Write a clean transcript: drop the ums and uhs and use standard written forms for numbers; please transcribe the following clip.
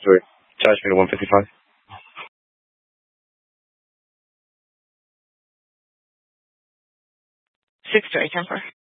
Sorry. Charge me the 155. 6 to 8 temper.